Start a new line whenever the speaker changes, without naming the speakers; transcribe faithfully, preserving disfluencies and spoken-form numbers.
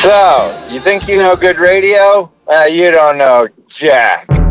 So, you think you know good radio? Uh, you don't know jack.